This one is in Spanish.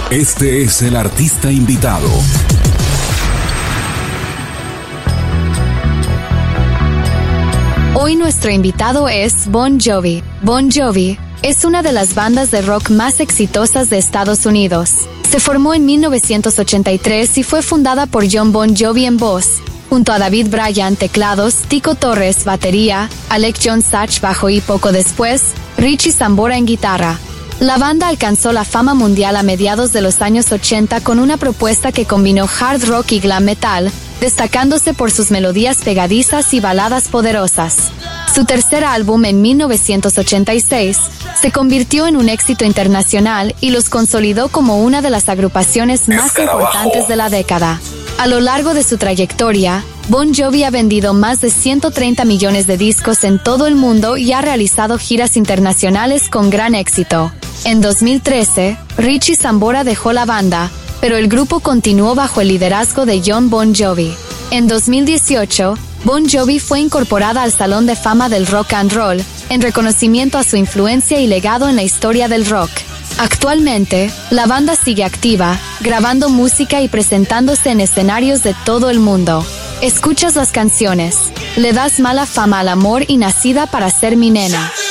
Este es el artista invitado. Hoy nuestro invitado es Bon Jovi. Bon Jovi es una de las bandas de rock más exitosas de Estados Unidos. Se formó en 1983 y fue fundada por Jon Bon Jovi en voz, junto a David Bryan teclados, Tico Torres batería, Alec John Sach bajo y poco después, Richie Sambora en guitarra. La banda alcanzó la fama mundial a mediados de los años 80 con una propuesta que combinó hard rock y glam metal, destacándose por sus melodías pegadizas y baladas poderosas. Su tercer álbum en 1986 se convirtió en un éxito internacional y los consolidó como una de las agrupaciones más importantes de la década. A lo largo de su trayectoria, Bon Jovi ha vendido más de 130 millones de discos en todo el mundo y ha realizado giras internacionales con gran éxito. En 2013, Richie Sambora dejó la banda, pero el grupo continuó bajo el liderazgo de Jon Bon Jovi. En 2018, Bon Jovi fue incorporada al Salón de Fama del Rock and Roll, en reconocimiento a su influencia y legado en la historia del rock. Actualmente, la banda sigue activa, grabando música y presentándose en escenarios de todo el mundo. Escuchas las canciones Le das mala fama al amor y Nacida para ser mi nena.